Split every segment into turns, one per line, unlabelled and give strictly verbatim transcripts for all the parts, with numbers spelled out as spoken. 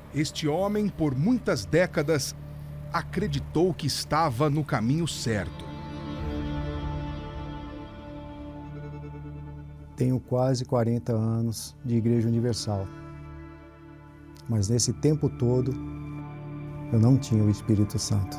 Este homem, por muitas décadas, acreditou que estava no caminho certo.
Tenho quase quarenta anos de Igreja Universal, mas nesse tempo todo eu não tinha o Espírito Santo.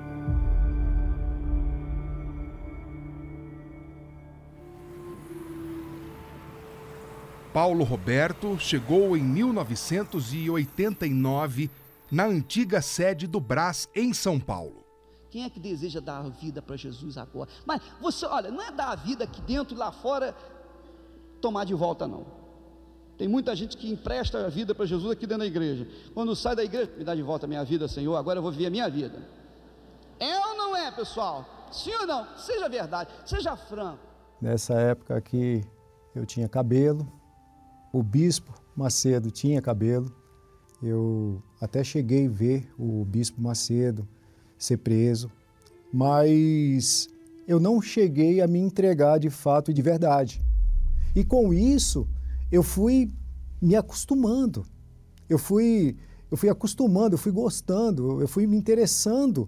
Paulo Roberto chegou em mil novecentos e oitenta e nove na antiga sede do Brás, em São Paulo.
Quem é que deseja dar a vida para Jesus agora? Mas você, olha, não é dar a vida aqui dentro e lá fora tomar de volta, não. Tem muita gente que empresta a vida para Jesus aqui dentro da igreja. Quando sai da igreja, me dá de volta a minha vida, Senhor, agora eu vou viver a minha vida. É ou não é, pessoal? Sim ou não? Seja verdade, seja franco.
Nessa época aqui eu tinha cabelo, o bispo Macedo tinha cabelo, eu até cheguei a ver o bispo Macedo ser preso, mas eu não cheguei a me entregar de fato e de verdade. E com isso, eu fui me acostumando, eu fui, eu fui acostumando, eu fui gostando, eu fui me interessando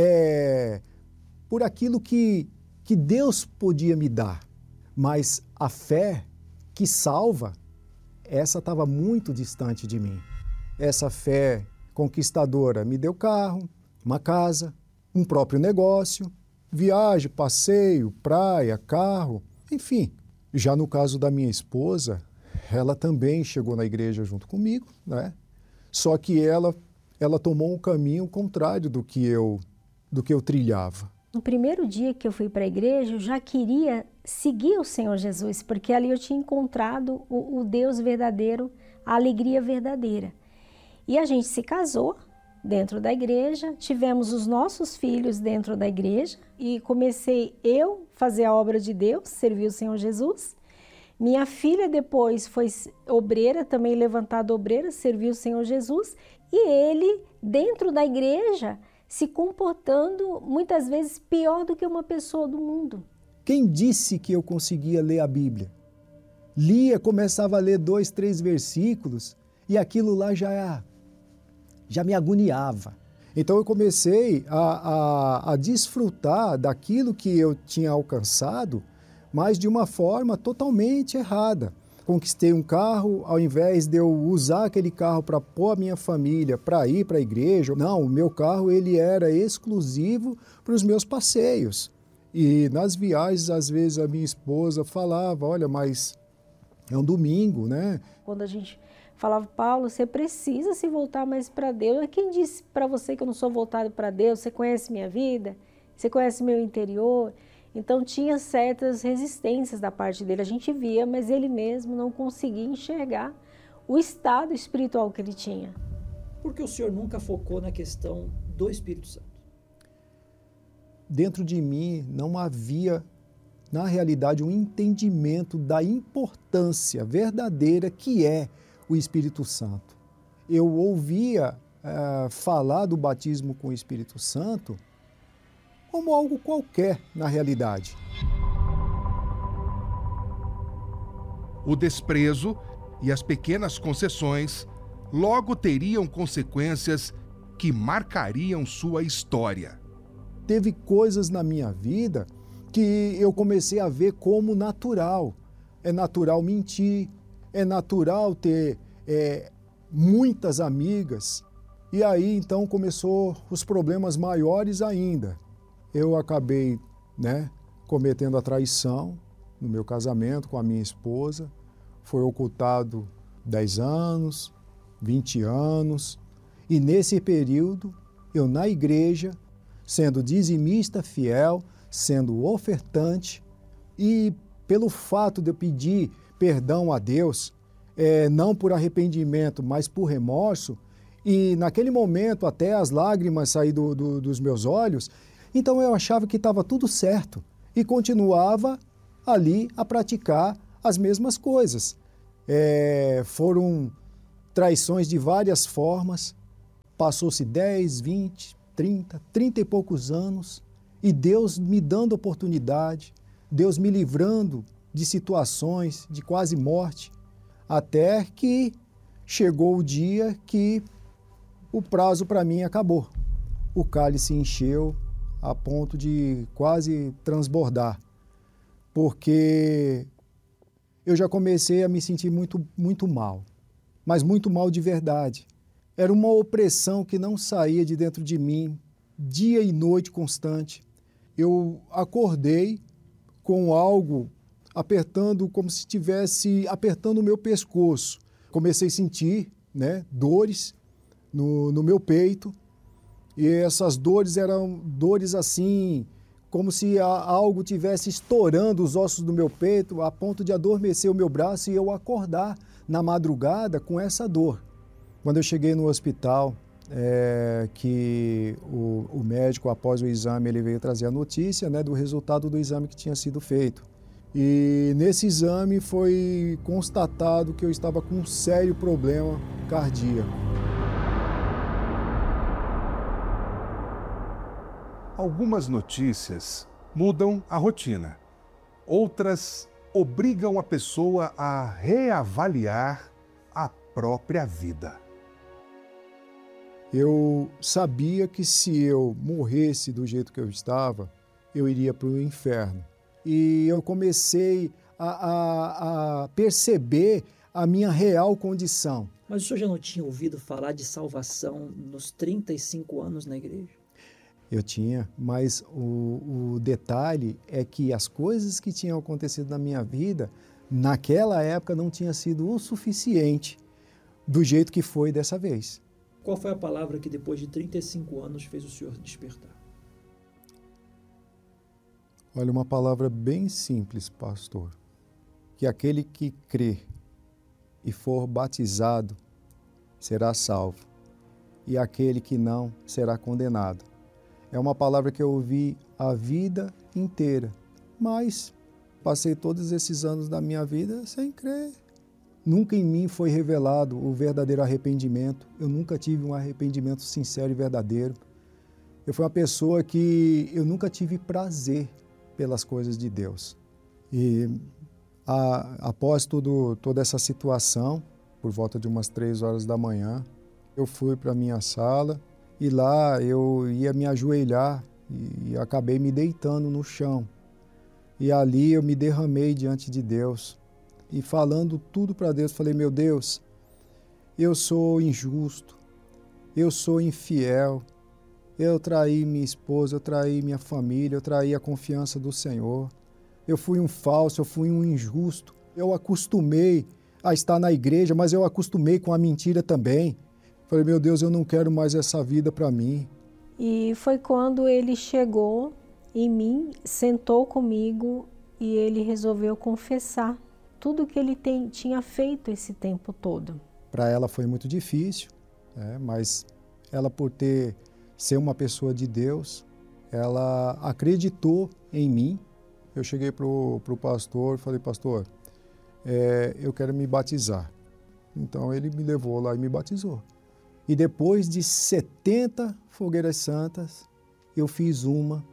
é, por aquilo que, que Deus podia me dar. Mas a fé que salva, essa estava muito distante de mim. Essa fé conquistadora me deu carro, uma casa, um próprio negócio, viagem, passeio, praia, carro, enfim. Já no caso da minha esposa, ela também chegou na igreja junto comigo, né? Só que ela, ela tomou um caminho contrário do que eu, do que eu trilhava.
No primeiro dia que eu fui para a igreja, eu já queria seguir o Senhor Jesus, porque ali eu tinha encontrado o, o Deus verdadeiro, a alegria verdadeira. E a gente se casou dentro da igreja, tivemos os nossos filhos dentro da igreja e comecei eu a fazer a obra de Deus, servir o Senhor Jesus. Minha filha depois foi obreira, também levantada obreira, serviu o Senhor Jesus. E ele, dentro da igreja, se comportando muitas vezes pior do que uma pessoa do mundo.
Quem disse que eu conseguia ler a Bíblia? Lia, começava a ler dois, três versículos e aquilo lá já, já me agoniava. Então eu comecei a, a, a desfrutar daquilo que eu tinha alcançado, mas de uma forma totalmente errada. Conquistei um carro, ao invés de eu usar aquele carro para pôr a minha família, para ir para a igreja, não, o meu carro ele era exclusivo para os meus passeios. E nas viagens, às vezes, a minha esposa falava, olha, mas é um domingo, né?
Quando a gente falava, Paulo, você precisa se voltar mais para Deus. Quem disse para você que eu não sou voltado para Deus? Você conhece minha vida? Você conhece meu interior? Então tinha certas resistências da parte dele, a gente via, mas ele mesmo não conseguia enxergar o estado espiritual que ele tinha.
Por que o senhor nunca focou na questão do Espírito Santo?
Dentro de mim não havia, na realidade, um entendimento da importância verdadeira que é o Espírito Santo. Eu ouvia uh, falar do batismo com o Espírito Santo como algo qualquer na realidade.
O desprezo e as pequenas concessões logo teriam consequências que marcariam sua história.
Teve coisas na minha vida que eu comecei a ver como natural. É natural mentir, é natural ter é, muitas amigas. E aí então começou os problemas maiores ainda. Eu acabei, né, cometendo a traição no meu casamento com a minha esposa. Foi ocultado dez anos, vinte anos. E nesse período, eu na igreja, sendo dizimista fiel, sendo ofertante, e pelo fato de eu pedir perdão a Deus, é, não por arrependimento, mas por remorso, e naquele momento até as lágrimas saíram do, do, dos meus olhos, então eu achava que estava tudo certo e continuava ali a praticar as mesmas coisas. É, foram traições de várias formas, passou-se dez, vinte, trinta, trinta e poucos anos e Deus me dando oportunidade, Deus me livrando de situações de quase morte, até que chegou o dia que o prazo para mim acabou. O cálice encheu a ponto de quase transbordar, porque eu já comecei a me sentir muito, muito mal, mas muito mal de verdade. Era uma opressão que não saía de dentro de mim, dia e noite constante. Eu acordei com algo apertando, como se estivesse apertando o meu pescoço. Comecei a sentir, né, dores no, no meu peito, e essas dores eram dores assim, como se a, algo tivesse estourando os ossos do meu peito, a ponto de adormecer o meu braço e eu acordar na madrugada com essa dor. Quando eu cheguei no hospital, é, que o, o médico, após o exame, ele veio trazer a notícia, né, do resultado do exame que tinha sido feito. E nesse exame foi constatado que eu estava com um sério problema cardíaco.
Algumas notícias mudam a rotina. Outras obrigam a pessoa a reavaliar a própria vida.
Eu sabia que se eu morresse do jeito que eu estava, eu iria para o inferno. E eu comecei a, a, a perceber a minha real condição.
Mas o senhor já não tinha ouvido falar de salvação nos trinta e cinco anos na igreja?
Eu tinha, mas o, o detalhe é que as coisas que tinham acontecido na minha vida, naquela época não tinha sido o suficiente do jeito que foi dessa vez.
Qual foi a palavra que depois de trinta e cinco anos fez o senhor despertar?
Olha, uma palavra bem simples, pastor. Que aquele que crê e for batizado será salvo, e aquele que não será condenado. É uma palavra que eu ouvi a vida inteira, mas passei todos esses anos da minha vida sem crer. Nunca em mim foi revelado o verdadeiro arrependimento. Eu nunca tive um arrependimento sincero e verdadeiro. Eu fui uma pessoa que eu nunca tive prazer pelas coisas de Deus. E a, após tudo, toda essa situação, por volta de umas três horas da manhã, eu fui para a minha sala e lá eu ia me ajoelhar e, e acabei me deitando no chão. E ali eu me derramei diante de Deus. E falando tudo para Deus, falei, meu Deus, eu sou injusto, eu sou infiel, eu traí minha esposa, eu traí minha família, eu traí a confiança do Senhor. Eu fui um falso, eu fui um injusto. Eu acostumei a estar na igreja, mas eu acostumei com a mentira também. Falei, meu Deus, eu não quero mais essa vida para mim.
E foi quando ele chegou em mim, sentou comigo e ele resolveu confessar tudo que ele tem, tinha feito esse tempo todo.
Para ela foi muito difícil, né? Mas ela, por ter ser uma pessoa de Deus, ela acreditou em mim. Eu cheguei para o pastor e falei, pastor, é, eu quero me batizar. Então ele me levou lá e me batizou. E depois de setenta fogueiras santas, eu fiz uma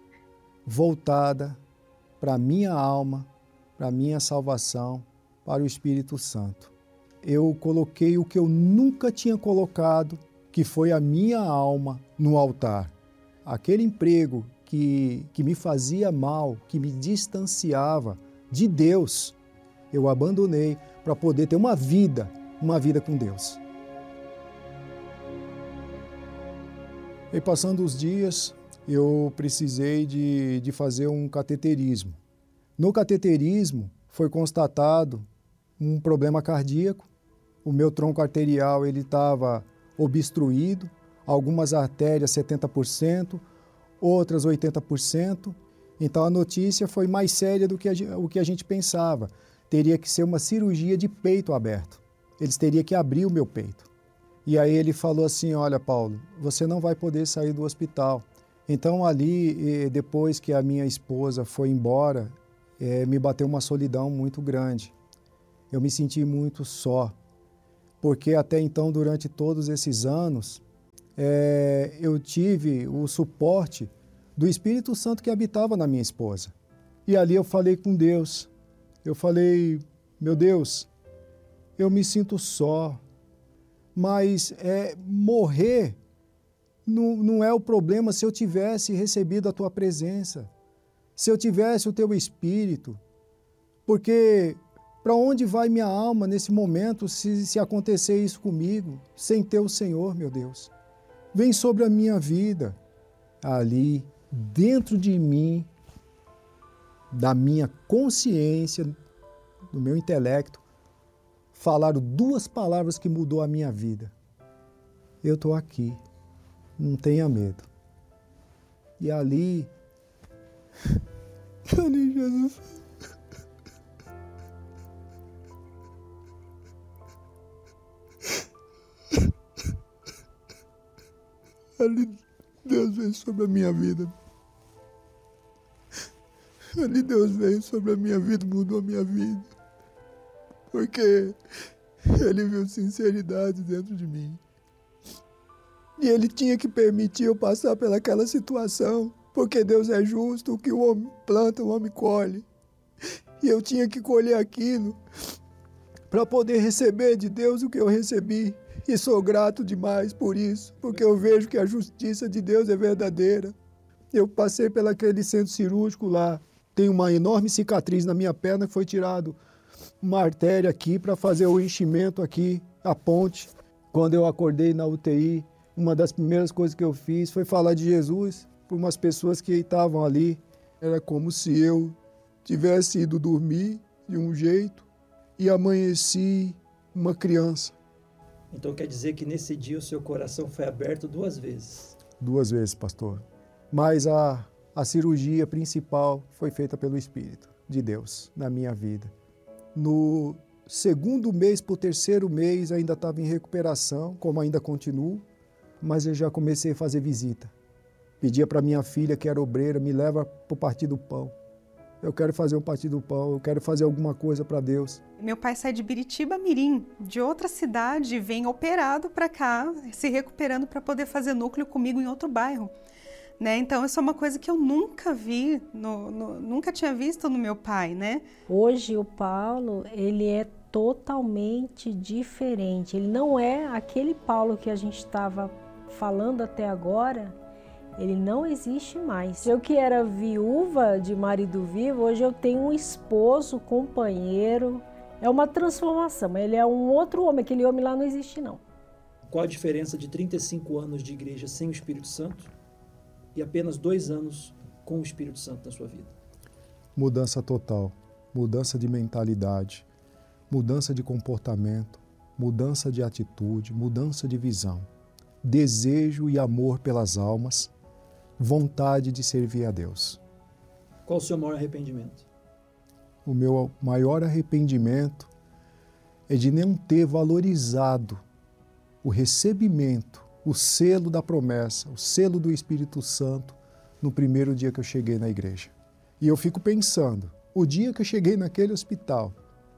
voltada para a minha alma, para a minha salvação, para o Espírito Santo. Eu coloquei o que eu nunca tinha colocado, que foi a minha alma no altar. Aquele emprego que, que me fazia mal, que me distanciava de Deus, eu abandonei para poder ter uma vida, uma vida com Deus. E passando os dias, eu precisei de, de fazer um cateterismo. No cateterismo foi constatado um problema cardíaco. O meu tronco arterial ele estava obstruído, algumas artérias setenta por cento, outras oitenta por cento. Então a notícia foi mais séria do que a, o que a gente pensava. Teria que ser uma cirurgia de peito aberto. Eles teriam que abrir o meu peito. E aí ele falou assim, olha Paulo, você não vai poder sair do hospital. Então ali, depois que a minha esposa foi embora, é, me bateu uma solidão muito grande. Eu me senti muito só, porque até então, durante todos esses anos, é, eu tive o suporte do Espírito Santo que habitava na minha esposa. E ali eu falei com Deus, eu falei, meu Deus, eu me sinto só, mas é, morrer não, não é o problema se eu tivesse recebido a tua presença, se eu tivesse o teu Espírito, porque para onde vai minha alma nesse momento se, se acontecer isso comigo, sem ter o Senhor, meu Deus? Vem sobre a minha vida, ali, dentro de mim, da minha consciência, do meu intelecto, falaram duas palavras que mudou a minha vida. Eu estou aqui, não tenha medo. E ali, ali Jesus, ali Deus veio sobre a minha vida. Ali Deus veio sobre a minha vida, mudou a minha vida. Porque Ele viu sinceridade dentro de mim. E Ele tinha que permitir eu passar pelaquela situação, porque Deus é justo, o que o homem planta, o homem colhe. E eu tinha que colher aquilo para poder receber de Deus o que eu recebi. E sou grato demais por isso, porque eu vejo que a justiça de Deus é verdadeira. Eu passei pelaquele centro cirúrgico lá, tem uma enorme cicatriz na minha perna que foi tirado uma artéria aqui para fazer o enchimento aqui, a ponte. Quando eu acordei na U T I, uma das primeiras coisas que eu fiz foi falar de Jesus para umas pessoas que estavam ali. Era como se eu tivesse ido dormir de um jeito e amanheci uma criança.
Então quer dizer que nesse dia o seu coração foi aberto duas vezes?
Duas vezes, pastor. Mas a, a cirurgia principal foi feita pelo Espírito de Deus na minha vida. No segundo mês para o terceiro mês ainda estava em recuperação, como ainda continuo, mas eu já comecei a fazer visita. Pedia para minha filha, que era obreira, me leva para o Partir do Pão. Eu quero fazer um Partir do Pão, eu quero fazer alguma coisa para Deus.
Meu pai sai de Biritiba Mirim, de outra cidade, vem operado para cá, se recuperando para poder fazer núcleo comigo em outro bairro. Né? Então, isso é uma coisa que eu nunca vi, no, no, nunca tinha visto no meu pai, né?
Hoje o Paulo, ele é totalmente diferente. Ele não é aquele Paulo que a gente estava falando até agora, ele não existe mais. Eu que era viúva de marido vivo, hoje eu tenho um esposo, companheiro. É uma transformação, ele é um outro homem, aquele homem lá não existe não.
Qual a diferença de trinta e cinco anos de igreja sem o Espírito Santo e apenas dois anos com o Espírito Santo na sua vida?
Mudança total, mudança de mentalidade, mudança de comportamento, mudança de atitude, mudança de visão, desejo e amor pelas almas, vontade de servir a Deus.
Qual o seu maior arrependimento?
O meu maior arrependimento é de não ter valorizado o recebimento, o selo da promessa, o selo do Espírito Santo no primeiro dia que eu cheguei na igreja. E eu fico pensando, o dia que eu cheguei naquele hospital,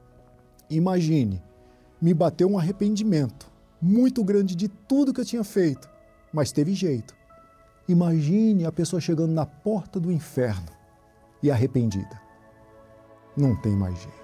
imagine, me bateu um arrependimento muito grande de tudo que eu tinha feito, mas teve jeito. Imagine a pessoa chegando na porta do inferno e arrependida. Não tem mais jeito.